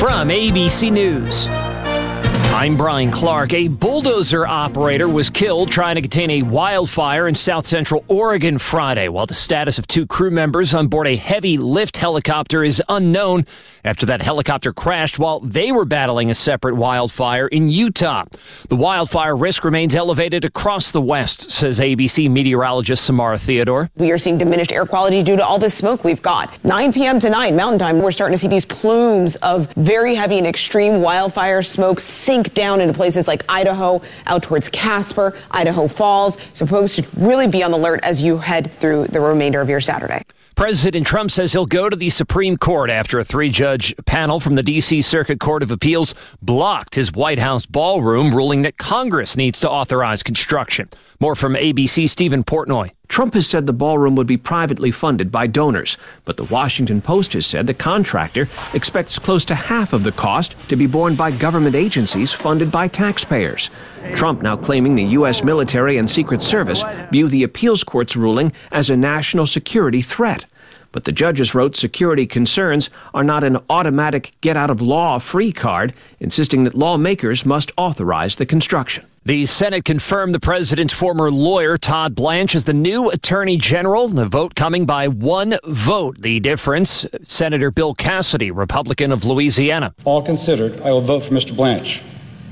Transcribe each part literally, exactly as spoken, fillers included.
From A B C News, I'm Brian Clark. A bulldozer operator was killed trying to contain a wildfire in south central Oregon Friday, while the status of two crew members on board a heavy lift helicopter is unknown after that helicopter crashed while they were battling a separate wildfire in Utah. The wildfire risk remains elevated across the West, says A B C meteorologist Samara Theodore. We are seeing diminished air quality due to all this smoke we've got. nine p.m. tonight, Mountain Time, we're starting to see these plumes of very heavy and extreme wildfire smoke sink down into places like Idaho, out towards Casper, Idaho Falls. So folks should really be on the alert as you head through the remainder of your Saturday. President Trump says he'll go to the Supreme Court after a three-judge panel from the D C Circuit Court of Appeals blocked his White House ballroom, ruling that Congress needs to authorize construction. More from A B C's Stephen Portnoy. Trump has said the ballroom would be privately funded by donors, but the Washington Post has said the contractor expects close to half of the cost to be borne by government agencies funded by taxpayers. Trump now claiming the U S military and Secret Service view the appeals court's ruling as a national security threat. But the judges wrote security concerns are not an automatic get-out-of-law free card, insisting that lawmakers must authorize the construction. The Senate confirmed the president's former lawyer, Todd Blanche, as the new attorney general. The vote coming by one vote. The difference, Senator Bill Cassidy, Republican of Louisiana. All considered, I will vote for Mister Blanche.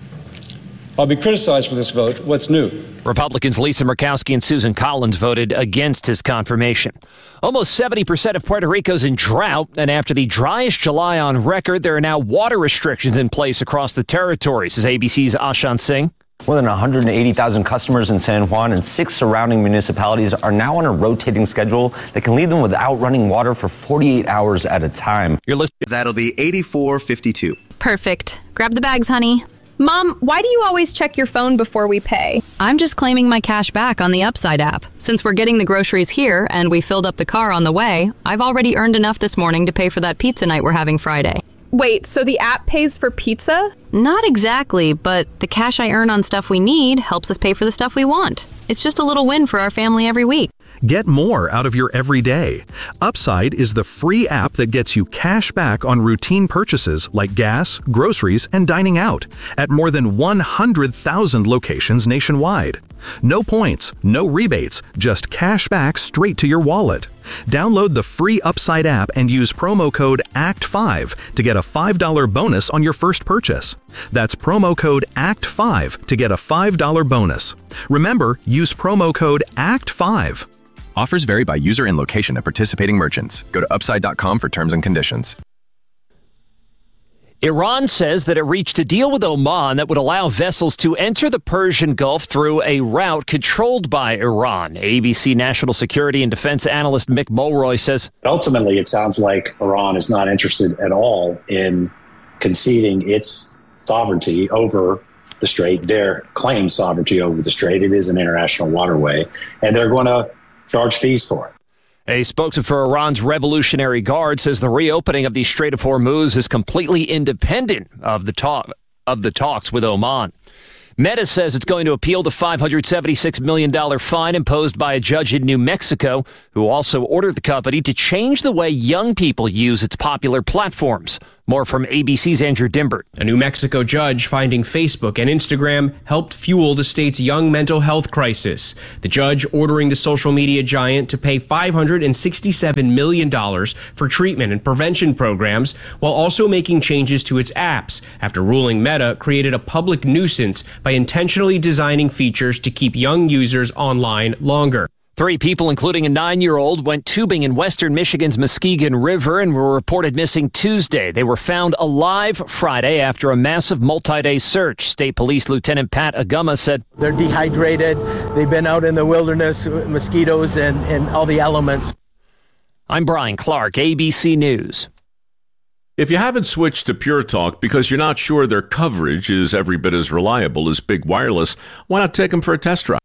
I'll be criticized for this vote. What's new? Republicans Lisa Murkowski and Susan Collins voted against his confirmation. Almost seventy percent of Puerto Rico's in drought, and after the driest July on record, there are now water restrictions in place across the territory, says A B C's Ashan Singh. More than one hundred eighty thousand customers in San Juan and six surrounding municipalities are now on a rotating schedule that can leave them without running water for forty-eight hours at a time. You're listening. That'll be eighty-four fifty-two. Perfect. Grab the bags, honey. Mom, why do you always check your phone before we pay? I'm just claiming my cash back on the Upside app. Since we're getting the groceries here and we filled up the car on the way, I've already earned enough this morning to pay for that pizza night we're having Friday. Wait, so the app pays for pizza? Not exactly, but the cash I earn on stuff we need helps us pay for the stuff we want. It's just a little win for our family every week. Get more out of your everyday. Upside is the free app that gets you cash back on routine purchases like gas, groceries, and dining out at more than one hundred thousand locations nationwide. No points, no rebates, just cash back straight to your wallet. Download the free Upside app and use promo code A C T five to get a five dollars bonus on your first purchase. That's promo code A C T five to get a five dollars bonus. Remember, use promo code A C T five. Offers vary by user and location at participating merchants. Go to upside dot com for terms and conditions. Iran says that it reached a deal with Oman that would allow vessels to enter the Persian Gulf through a route controlled by Iran. A B C national security and defense analyst Mick Mulroy says, ultimately, it sounds like Iran is not interested at all in conceding its sovereignty over the strait, their claimed sovereignty over the strait. It is an international waterway, and they're going to charge fees for it. A spokesman for Iran's Revolutionary Guard says the reopening of the Strait of Hormuz is completely independent of the talk of the talks with Oman. Meta says it's going to appeal the five hundred seventy-six million dollars fine imposed by a judge in New Mexico, who also ordered the company to change the way young people use its popular platforms. More from A B C's Andrew Dimbert. A New Mexico judge finding Facebook and Instagram helped fuel the state's young mental health crisis. The judge ordering the social media giant to pay five hundred sixty-seven million dollars for treatment and prevention programs, while also making changes to its apps after ruling Meta created a public nuisance by intentionally designing features to keep young users online longer. Three people, including a nine-year-old, went tubing in western Michigan's Muskegon River and were reported missing Tuesday. They were found alive Friday after a massive multi-day search. State Police Lieutenant Pat Aguma said, they're dehydrated. They've been out in the wilderness, mosquitoes and, and all the elements. I'm Brian Clark, A B C News. If you haven't switched to Pure Talk because you're not sure their coverage is every bit as reliable as Big Wireless, why not take them for a test drive?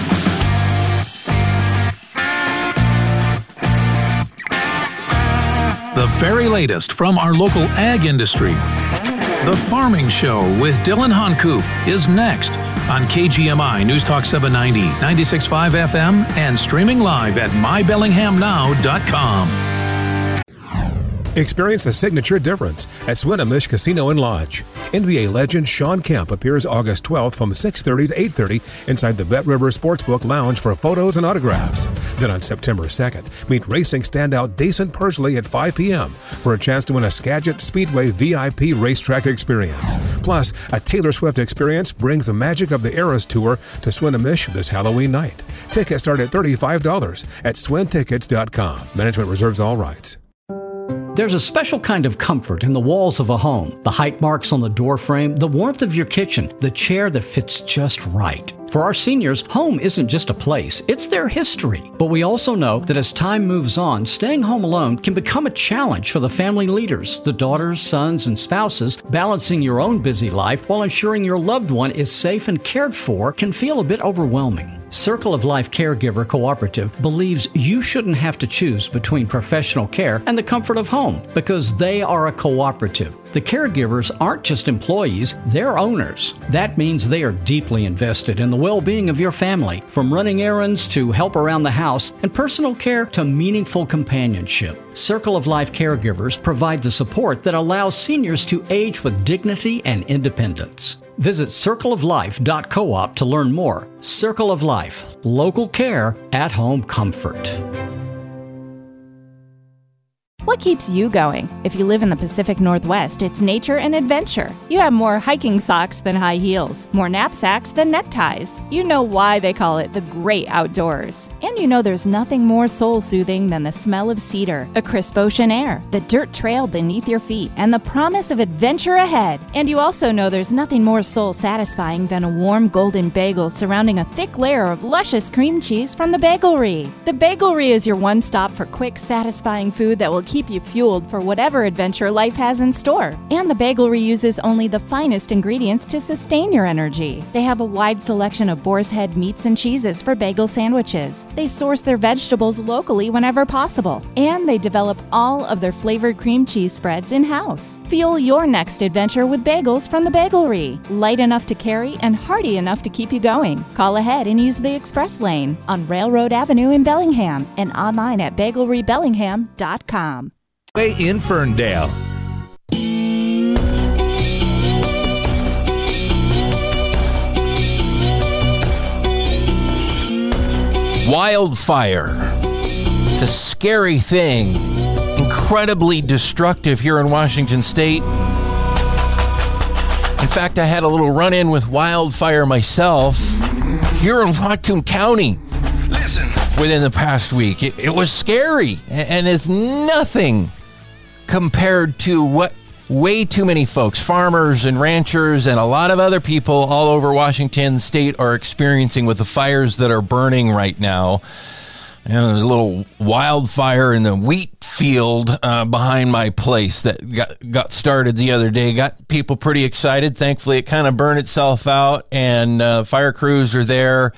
The very latest from our local ag industry. The Farming Show with Dylan Honcoop is next on K G M I News Talk seven ninety, ninety-six point five F M, and streaming live at my bellingham now dot com. Experience the signature difference at Swinomish Casino and Lodge. N B A legend Sean Kemp appears August twelfth from six thirty to eight thirty inside the Bet River Sportsbook Lounge for photos and autographs. Then on September second, meet racing standout Dason Persley at five p.m. for a chance to win a Skagit Speedway V I P racetrack experience. Plus, a Taylor Swift experience brings the magic of the Eras Tour to Swinomish this Halloween night. Tickets start at thirty-five dollars at swin tickets dot com. Management reserves all rights. There's a special kind of comfort in the walls of a home. The height marks on the door frame, the warmth of your kitchen, the chair that fits just right. For our seniors, home isn't just a place, it's their history. But we also know that as time moves on, staying home alone can become a challenge for the family leaders, the daughters, sons, and spouses. Balancing your own busy life while ensuring your loved one is safe and cared for can feel a bit overwhelming. Circle of Life Caregiver Cooperative believes you shouldn't have to choose between professional care and the comfort of home because they are a cooperative. The caregivers aren't just employees, they're owners. That means they are deeply invested in the well-being of your family, from running errands to help around the house and personal care to meaningful companionship. Circle of Life Caregivers provide the support that allows seniors to age with dignity and independence. Visit circle of life dot coop to learn more. Circle of Life, local care, at-home comfort. What keeps you going? If you live in the Pacific Northwest, it's nature and adventure. You have more hiking socks than high heels, more knapsacks than neckties. You know why they call it the great outdoors. And you know there's nothing more soul-soothing than the smell of cedar, a crisp ocean air, the dirt trail beneath your feet, and the promise of adventure ahead. And you also know there's nothing more soul-satisfying than a warm golden bagel surrounding a thick layer of luscious cream cheese from the Bagelry. The Bagelry is your one stop for quick, satisfying food that will keep you fueled for whatever adventure life has in store. And the Bagelry uses only the finest ingredients to sustain your energy. They have a wide selection of boar's head meats and cheeses for bagel sandwiches. They source their vegetables locally whenever possible. And they develop all of their flavored cream cheese spreads in-house. Fuel your next adventure with bagels from the Bagelry. Light enough to carry and hearty enough to keep you going. Call ahead and use the express lane on Railroad Avenue in Bellingham and online at bagelry bellingham dot com. Way in Ferndale. Wildfire. It's a scary thing. Incredibly destructive here in Washington State. In fact, I had a little run-in with wildfire myself here in Whatcom County. Listen. Within the past week. It, it was scary and is nothing compared to what way too many folks, farmers and ranchers and a lot of other people all over Washington State are experiencing with the fires that are burning right now. You know, there's a little wildfire in the wheat field uh, behind my place that got got started the other day. Got people pretty excited. Thankfully, it kind of burned itself out, and uh, fire crews are there.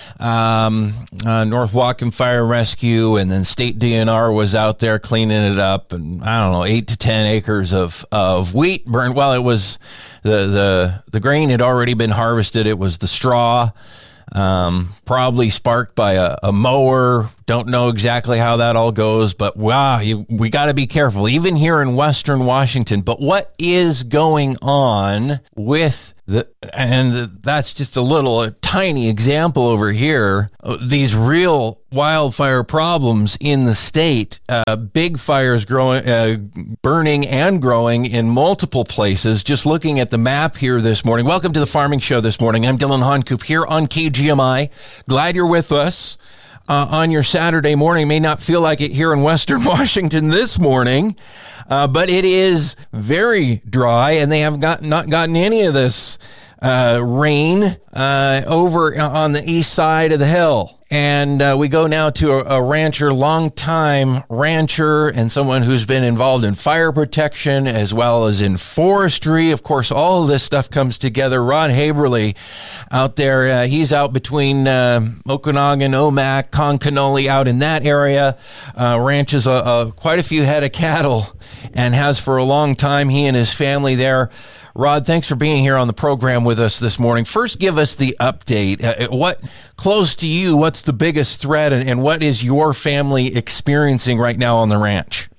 Um, uh, North Whatcom Fire Rescue, and then State D N R was out there cleaning it up, and I don't know, eight to ten acres of, of wheat burned. Well, it was the, the, the grain had already been harvested. It was the straw, um, probably sparked by a, a mower. Don't know exactly how that all goes, but wow, you, we got to be careful, even here in Western Washington. But what is going on with the, and that's just a little, a tiny example over here, these real wildfire problems in the state, uh, big fires growing, uh, burning and growing in multiple places. Just looking at the map here this morning. Welcome to the Farming Show this morning. I'm Dylan Honcoop here on K G M I. Glad you're with us. Uh, on your Saturday morning. May not feel like it here in Western Washington this morning, uh, but it is very dry, and they have got not gotten any of this uh, rain uh, over on the east side of the hill. And uh, we go now to a, a rancher, longtime rancher, and someone who's been involved in fire protection as well as in forestry. Of course, all of this stuff comes together. Rod Haberly out there, uh, he's out between uh, Okanagan, Omak, Concanoli, out in that area. Uh, ranches uh, uh, quite a few head of cattle and has for a long time, he and his family there. Rod, thanks for being here on the program with us this morning. First, give us the update. Uh, what, close to you, what's the biggest threat, and, and what is your family experiencing right now on the ranch?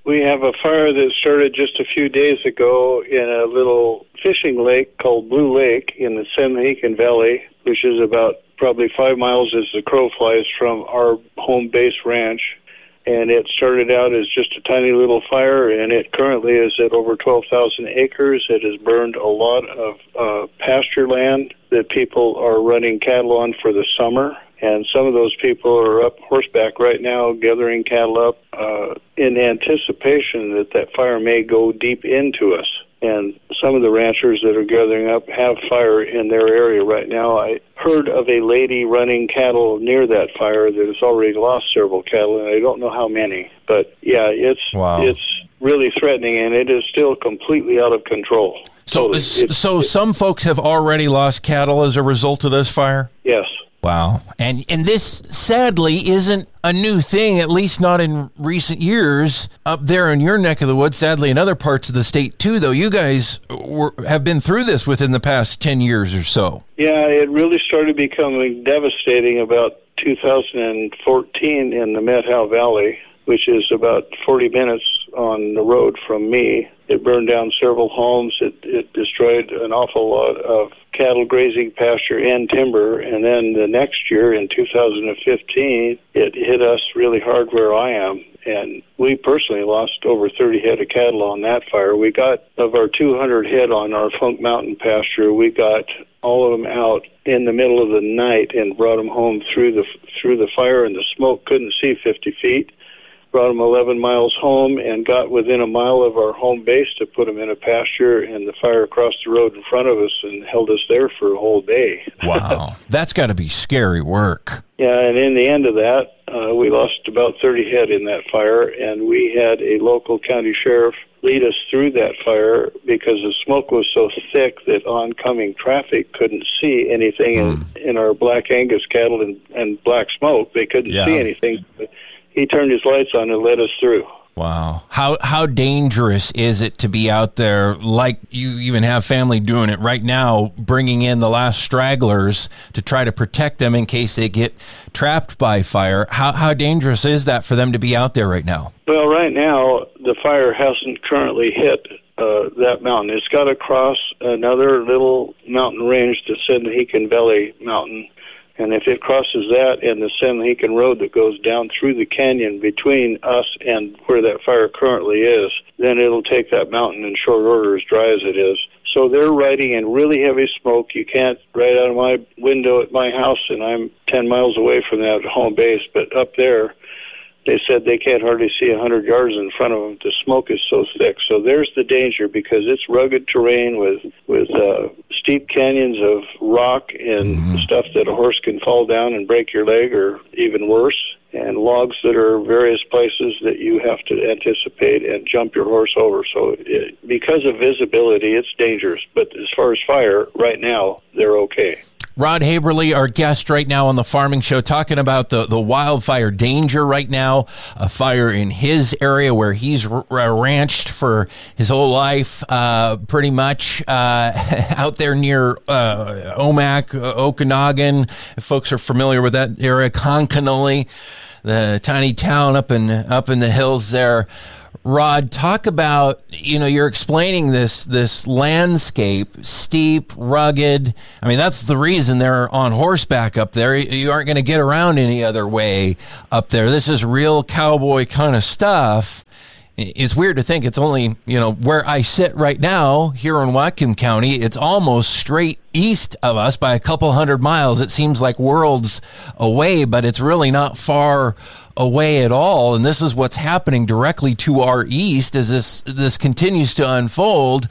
We have a fire that started just a few days ago in a little fishing lake called Blue Lake in the San Mohican Valley, which is about probably five miles as the crow flies from our home base ranch. And it started out as just a tiny little fire, and it currently is at over twelve thousand acres. It has burned a lot of uh, pasture land that people are running cattle on for the summer. And some of those people are up horseback right now gathering cattle up uh, in anticipation that that fire may go deep into us. And some of the ranchers that are gathering up have fire in their area right now. I heard of a lady running cattle near that fire that has already lost several cattle, and I don't know how many. But, yeah, it's wow. it's really threatening, and it is still completely out of control. So, So, it's, so it's, some folks have already lost cattle as a result of this fire? Yes. Wow. And and this, sadly, isn't a new thing, at least not in recent years, up there in your neck of the woods. Sadly, in other parts of the state, too, though. You guys were, have been through this within the past ten years or so. Yeah, it really started becoming devastating about two thousand fourteen in the Methow Valley, which is about forty minutes on the road from me. It burned down several homes. It, it destroyed an awful lot of cattle grazing pasture and timber. And then the next year, in two thousand fifteen, it hit us really hard where I am. And we personally lost over thirty head of cattle on that fire. We got, of our two hundred head on our Funk Mountain pasture, we got all of them out in the middle of the night and brought them home through the through the fire, and the smoke couldn't see fifty feet. Brought them eleven miles home and got within a mile of our home base to put them in a pasture, and the fire crossed the road in front of us and held us there for a whole day. Wow. That's got to be scary work. Yeah, and in the end of that, uh, we lost about thirty head in that fire, and we had a local county sheriff lead us through that fire because the smoke was so thick that oncoming traffic couldn't see anything mm. in, in our Black Angus cattle and, and black smoke. They couldn't yeah. see anything. But he turned his lights on and led us through. Wow. How how dangerous is it to be out there, like you even have family doing it right now, bringing in the last stragglers to try to protect them in case they get trapped by fire? How how dangerous is that for them to be out there right now? Well, right now, the fire hasn't currently hit uh, that mountain. It's got to cross another little mountain range, the San Mohican Valley Mountain. And if it crosses that and the San Mohican Road that goes down through the canyon between us and where that fire currently is, then it'll take that mountain in short order, as dry as it is. So they're riding in really heavy smoke. You can't ride out of my window at my house, and I'm ten miles away from that home base. But up there, they said they can't hardly see one hundred yards in front of them. The smoke is so thick. So there's the danger, because it's rugged terrain with with uh, steep canyons of rock and mm-hmm. stuff that a horse can fall down and break your leg, or even worse, and logs that are various places that you have to anticipate and jump your horse over. So it, because of visibility, it's dangerous. But as far as fire, right now, they're okay. Rod Haberle, our guest right now on the Farming Show, talking about the, the wildfire danger right now, a fire in his area where he's r- ranched for his whole life, uh, pretty much uh, out there near uh, Omak, uh, Okanagan. If folks are familiar with that area, Conconully, the tiny town up in up in the hills there. Rod, talk about, you know, you're explaining this this landscape, steep, rugged. I mean, that's the reason they're on horseback up there. You aren't going to get around any other way up there. This is real cowboy kind of stuff. It's weird to think it's only, you know, where I sit right now here in Whatcom County. It's almost straight east of us by a couple hundred miles. It seems like worlds away, but it's really not far away at all. And this is what's happening directly to our east as this this continues to unfold.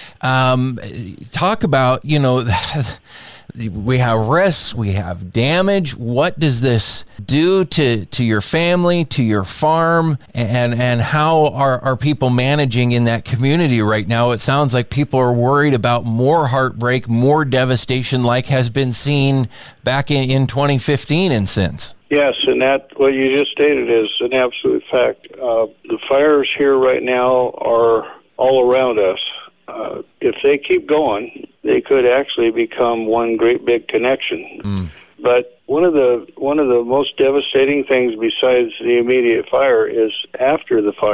Um, talk about, you know, we have risks, we have damage. What does this do to, to your family, to your farm, and and how are, are people managing in that community right now? It sounds like people are worried about more heartbreak, more devastation like has been seen back in, in twenty fifteen and since. Yes, and that what you just stated is an absolute fact. Uh, the fires here right now are all around us. Uh, if they keep going, they could actually become one great big connection. Mm. But one of the one of the most devastating things besides the immediate fire is after the fire,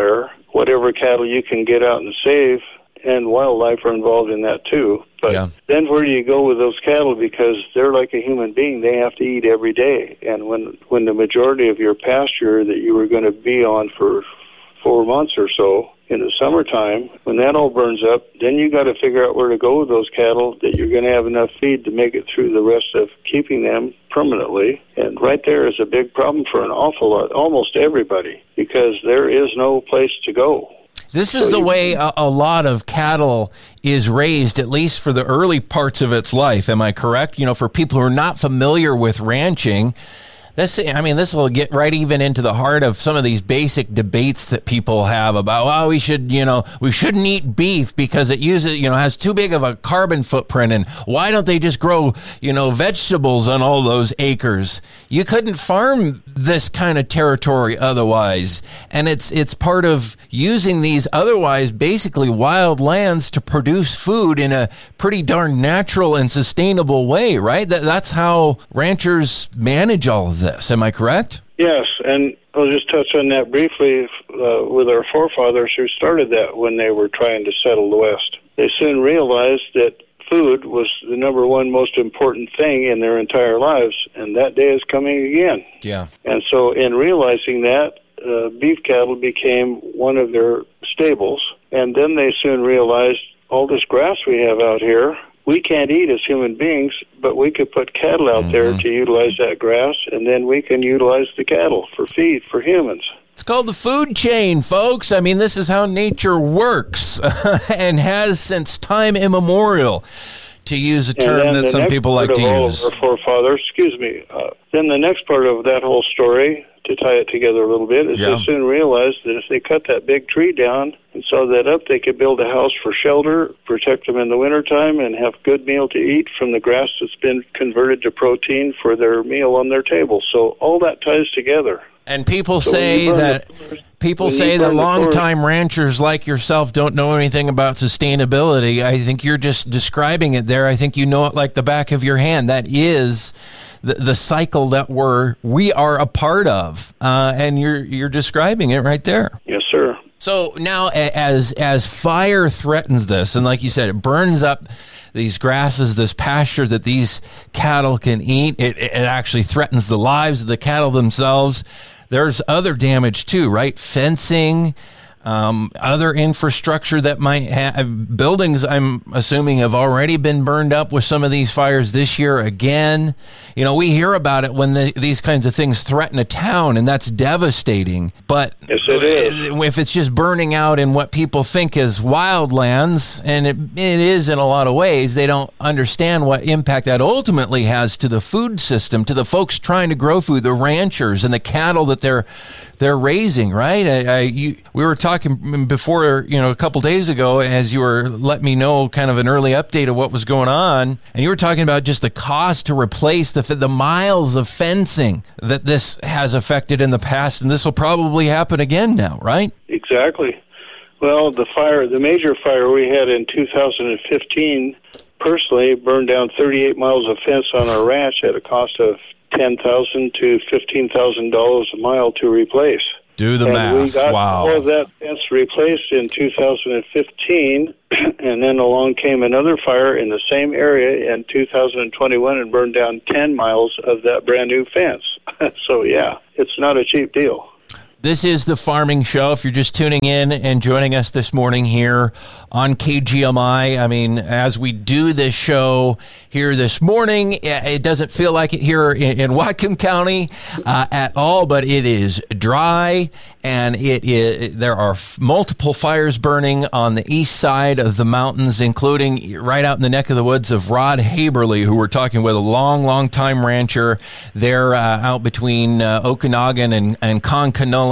whatever cattle you can get out and save, and wildlife are involved in that too. But yeah. then where do you go with those cattle? Because they're like a human being. They have to eat every day. And when, when the majority of your pasture that you were going to be on for four months or so in the summertime, when that all burns up, then you got to figure out where to go with those cattle that you're going to have enough feed to make it through the rest of keeping them permanently. And right there is a big problem for an awful lot, almost everybody, because there is no place to go. This is the way a, a lot of cattle is raised, at least for the early parts of its life. Am I correct? You know, for people who are not familiar with ranching, this, I mean, this will get right even into the heart of some of these basic debates that people have about, well, we should, you know, we shouldn't eat beef because it uses, you know, has too big of a carbon footprint. And why don't they just grow, you know, vegetables on all those acres? You couldn't farm this kind of territory otherwise. And it's, it's part of using these otherwise basically wild lands to produce food in a pretty darn natural and sustainable way, right? That, that's how ranchers manage all of this. Am I correct? Yes, and I'll just touch on that briefly uh, with our forefathers who started that when they were trying to settle the West. They soon realized that food was the number one most important thing in their entire lives, and that day is coming again. Yeah. And so in realizing that, uh, beef cattle became one of their staples, and then they soon realized all this grass we have out here, we can't eat as human beings, but we could put cattle out mm-hmm. there to utilize that grass, and then we can utilize the cattle for feed for humans. It's called the food chain, folks. I mean, this is how nature works and has since time immemorial, to use a term that some people like to use. Our forefathers, excuse me. Uh, then the next part of that whole story, to tie it together a little bit, is yeah. they soon realized that if they cut that big tree down and saw that up, they could build a house for shelter, protect them in the wintertime, and have good meal to eat from the grass that's been converted to protein for their meal on their table. So all that ties together. And people so say that forest, people say that longtime ranchers like yourself don't know anything about sustainability. I think you're just describing it there. I think you know it like the back of your hand. That is the, the cycle that we're we are a part of, uh, and you're you're describing it right there. Yes, sir. So now, as as fire threatens this, and like you said, it burns up these grasses, this pasture that these cattle can eat. It, it actually threatens the lives of the cattle themselves. There's other damage too, right? Fencing, um, other infrastructure that might have, buildings I'm assuming have already been burned up with some of these fires this year again. You know, we hear about it when the, these kinds of things threaten a town, and that's devastating. But yes, it is. If it's just burning out in what people think is wildlands, and it, it is in a lot of ways, they don't understand what impact that ultimately has to the food system, to the folks trying to grow food, the ranchers and the cattle that they're they're raising, right? I, I, you, we were talking before, you know, a couple days ago, as you were letting me know kind of an early update of what was going on, and you were talking about just the cost to replace the the miles of fencing that this has affected in the past, and this will probably happen again now, right? Exactly. Well, the fire, the major fire we had in two thousand fifteen, personally burned down thirty-eight miles of fence on our ranch at a cost of ten thousand to fifteen thousand dollars a mile to replace. Do the and math. We got wow. all of that fence replaced in two thousand fifteen, and then along came another fire in the same area in two thousand twenty-one and burned down ten miles of that brand new fence. So, yeah, it's not a cheap deal. This is The Farming Show. If you're just tuning in and joining us this morning here on K G M I, I mean, as we do this show here this morning, it doesn't feel like it here in Whatcom County uh, at all, but it is dry, and it is, there are f- multiple fires burning on the east side of the mountains, including right out in the neck of the woods of Rod Haberly, who we're talking with, a long, long time rancher there uh, out between uh, Okanagan and, and Concanoli.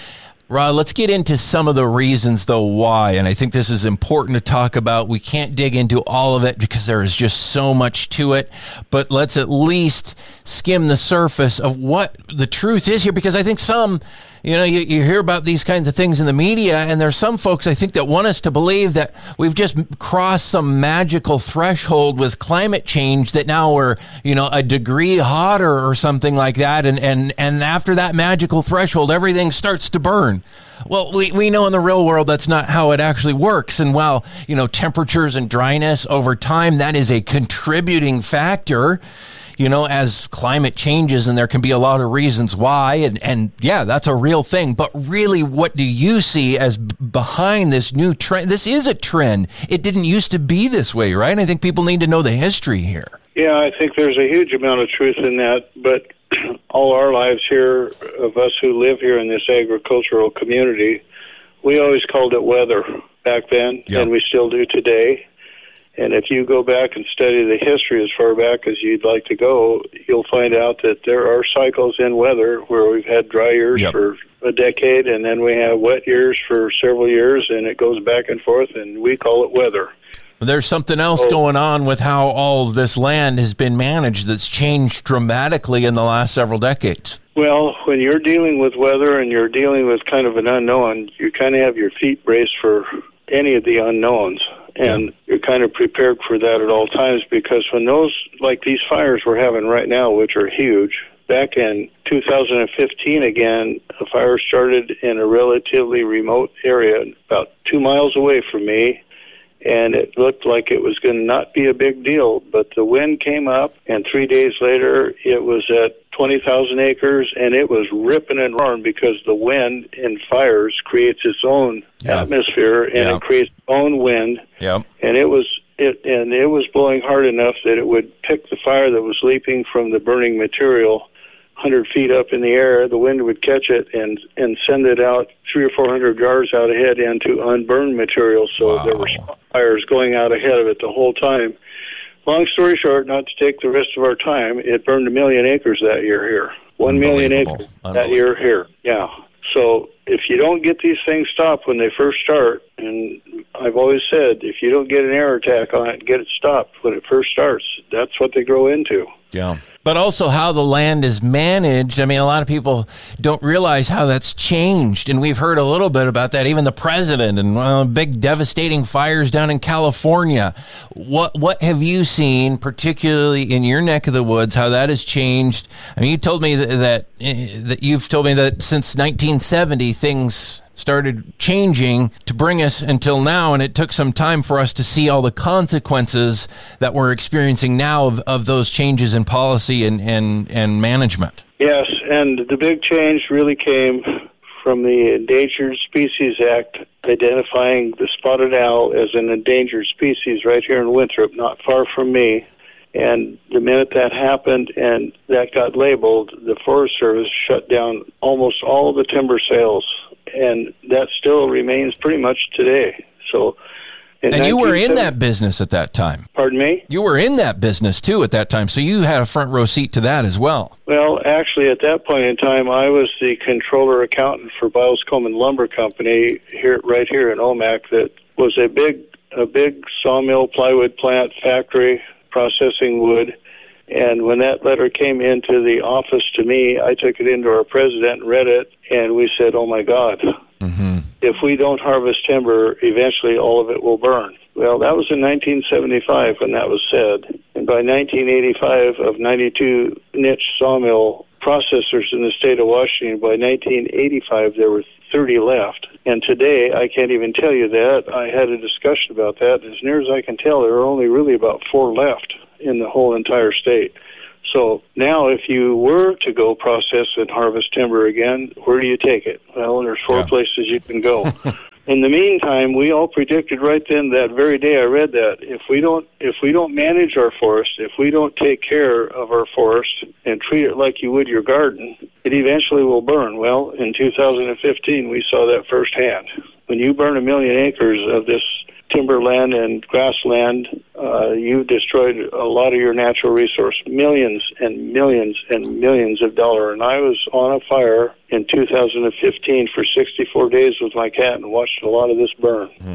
Rod, let's get into some of the reasons, though, why. And I think this is important to talk about. We can't dig into all of it because there is just so much to it. But let's at least skim the surface of what the truth is here, because I think some, You know, you, you hear about these kinds of things in the media, and there's some folks, I think, that want us to believe that we've just crossed some magical threshold with climate change, that now we're, you know, a degree hotter or something like that, and, and, and after that magical threshold, everything starts to burn. Well, we, we know in the real world that's not how it actually works. And while, you know, temperatures and dryness over time, that is a contributing factor, you know, as climate changes, and there can be a lot of reasons why. And, and yeah, that's a real thing. But really, what do you see as b- behind this new trend? This is a trend. It didn't used to be this way, right? I think people need to know the history here. Yeah, I think there's a huge amount of truth in that. But all our lives here, of us who live here in this agricultural community, we always called it weather back then, yep. and we still do today. And if you go back and study the history as far back as you'd like to go, you'll find out that there are cycles in weather where we've had dry years yep. for a decade, and then we have wet years for several years, and it goes back and forth, and we call it weather. There's something else oh. going on with how all this land has been managed that's changed dramatically in the last several decades. Well, when you're dealing with weather and you're dealing with kind of an unknown, you kind of have your feet braced for any of the unknowns. And yeah. you're kind of prepared for that at all times, because when those, like these fires we're having right now, which are huge, back in two thousand fifteen again, a fire started in a relatively remote area about two miles away from me, and it looked like it was going to not be a big deal, but the wind came up, and three days later it was at twenty thousand acres, and it was ripping and roaring because the wind in fires creates its own yeah. atmosphere, and yeah. it creates its own wind, yeah. and it was it and it was blowing hard enough that it would pick the fire that was leaping from the burning material one hundred feet up in the air. The wind would catch it and and send it out three or four hundred yards out ahead into unburned material. So wow. there were fires going out ahead of it the whole time. Long story short, not to take the rest of our time, it burned a million acres that year here. One million acres that year here. Yeah. So if you don't get these things stopped when they first start, and I've always said, if you don't get an air attack on it, get it stopped when it first starts. That's what they grow into. Yeah. But also how the land is managed. I mean, a lot of people don't realize how that's changed. And we've heard a little bit about that. Even the president and uh, big devastating fires down in California. What what have you seen, particularly in your neck of the woods, how that has changed? I mean, you told me that, that, that you've told me that since nineteen seventy, things started changing to bring us until now, and it took some time for us to see all the consequences that we're experiencing now of, of those changes in policy and, and, and management. Yes, and the big change really came from the Endangered Species Act, identifying the spotted owl as an endangered species right here in Winthrop, not far from me. And the minute that happened and that got labeled, the Forest Service shut down almost all of the timber sales. And that still remains pretty much today. So, and you were in that business at that time. Pardon me? You were in that business too at that time, so you had a front row seat to that as well. Well, actually, at that point in time, I was the controller accountant for Biles Coleman Lumber Company here, right here in Omak. That was a big, a big sawmill, plywood plant, factory processing wood. And when that letter came into the office to me, I took it into our president and read it, and we said, oh, my God, mm-hmm. if we don't harvest timber, eventually all of it will burn. Well, that was in nineteen seventy-five when that was said. And by nineteen eighty-five, of ninety-two niche sawmill processors in the state of Washington, by nineteen eighty-five, there were thirty left. And today, I can't even tell you that. I had a discussion about that. As near as I can tell, there are only really about four left in the whole entire state. So now if you were to go process and harvest timber again, where do you take it? Well, there's four yeah. places you can go. In the meantime, we all predicted right then, that very day I read that, if we don't if we don't manage our forest, if we don't take care of our forest and treat it like you would your garden, it eventually will burn. Well, in two thousand fifteen, we saw that firsthand. When you burn a million acres of this timberland and grassland, uh, you've destroyed a lot of your natural resource, millions and millions and millions of dollars. And I was on a fire in two thousand fifteen for sixty-four days with my cat and watched a lot of this burn. Mm.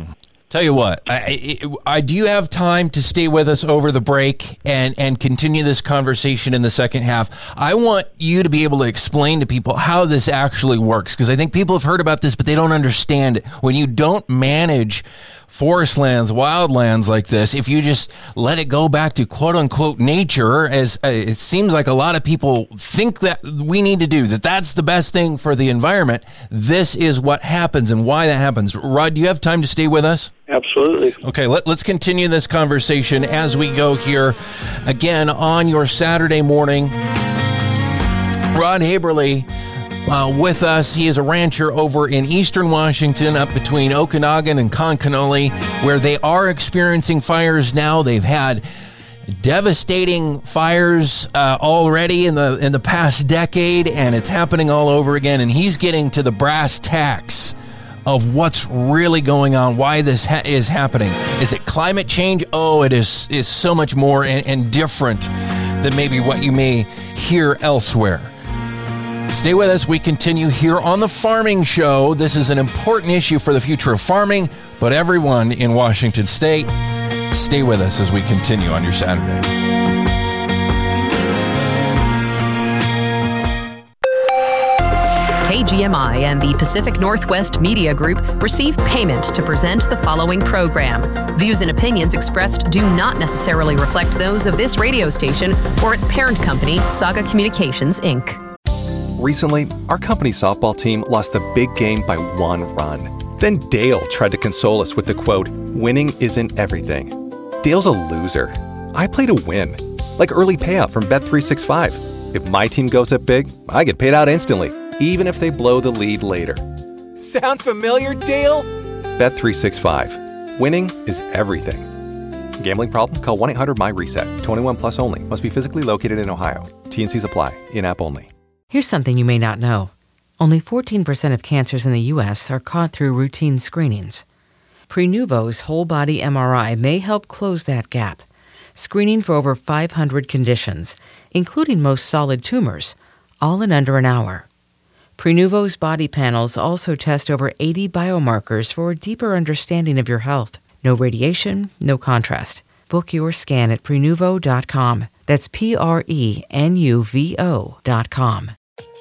Tell you what, I, I, I do you have time to stay with us over the break and, and continue this conversation in the second half? I want you to be able to explain to people how this actually works, because I think people have heard about this, but they don't understand it. When you don't manage forest lands, wildlands like this, if you just let it go back to quote unquote nature, as uh, it seems like a lot of people think that we need to do, that that's the best thing for the environment, this is what happens and why that happens. Rod, do you have time to stay with us? Absolutely. Okay, let, let's continue this conversation as we go here again on your Saturday morning. Rod Haberle uh, with us. He is a rancher over in eastern Washington, up between Okanagan and Concanoli, where they are experiencing fires now. They've had devastating fires uh, already in the in the past decade, and it's happening all over again. And he's getting to the brass tacks of what's really going on, why this ha- is happening. Is it climate change? Oh, it is is so much more and, and different than maybe what you may hear elsewhere. Stay with us. We continue here on The Farming Show. This is an important issue for the future of farming, but everyone in Washington State, stay with us as we continue on your Saturday. K G M I and the Pacific Northwest Media Group receive payment to present the following program. Views and opinions expressed do not necessarily reflect those of this radio station or its parent company, Saga Communications, Incorporated. Recently, our company softball team lost the big game by one run. Then Dale tried to console us with the quote, "Winning isn't everything." Dale's a loser. I play to win. Like early payout from Bet three sixty-five. If my team goes up big, I get paid out instantly, even if they blow the lead later. Sound familiar, Dale? Bet three sixty-five. Winning is everything. Gambling problem? Call one eight hundred M Y reset. twenty-one plus only. Must be physically located in Ohio. T and Cs apply. In-app only. Here's something you may not know. Only fourteen percent of cancers in the U S are caught through routine screenings. Prenuvo's whole-body M R I may help close that gap, screening for over five hundred conditions, including most solid tumors, all in under an hour. Prenuvo's body panels also test over eighty biomarkers for a deeper understanding of your health. No radiation, no contrast. Book your scan at Prenuvo dot com. That's P R E N U V O dot com.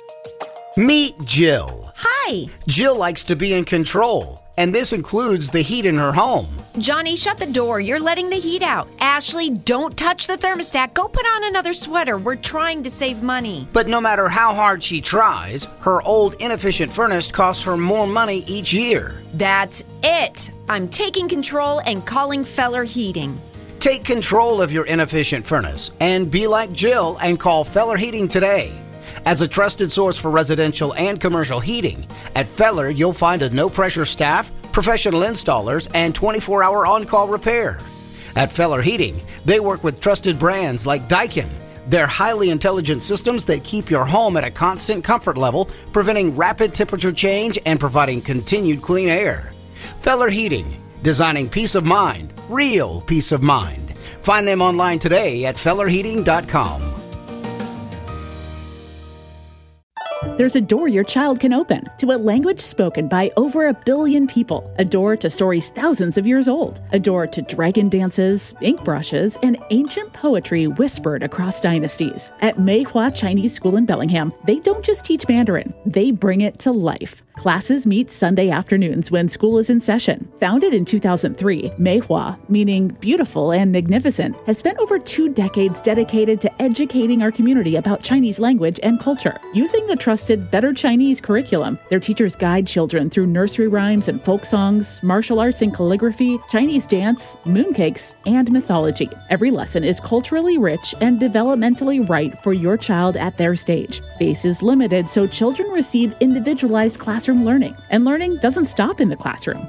Meet Jill. Hi. Jill likes to be in control, and this includes the heat in her home. Johnny, shut the door. You're letting the heat out. Ashley, don't touch the thermostat. Go put on another sweater. We're trying to save money. But no matter how hard she tries, her old inefficient furnace costs her more money each year. That's it. I'm taking control and calling Feller Heating. Take control of your inefficient furnace and be like Jill and call Feller Heating today. As a trusted source for residential and commercial heating, at Feller you'll find a no-pressure staff, professional installers, and twenty-four hour on-call repair. At Feller Heating, they work with trusted brands like Daikin. They're highly intelligent systems that keep your home at a constant comfort level, preventing rapid temperature change and providing continued clean air. Feller Heating, designing peace of mind, real peace of mind. Find them online today at feller heating dot com. There's a door your child can open to a language spoken by over a billion people. A door to stories thousands of years old. A door to dragon dances, ink brushes, and ancient poetry whispered across dynasties. At Meihua Chinese School in Bellingham, they don't just teach Mandarin, they bring it to life. Classes meet Sunday afternoons when school is in session. Founded in two thousand three, Meihua, meaning beautiful and magnificent, has spent over two decades dedicated to educating our community about Chinese language and culture. Using the trusted Better Chinese curriculum, their teachers guide children through nursery rhymes and folk songs, martial arts and calligraphy, Chinese dance, mooncakes, and mythology. Every lesson is culturally rich and developmentally right for your child at their stage. Space is limited, so children receive individualized classroom learning. And learning doesn't stop in the classroom.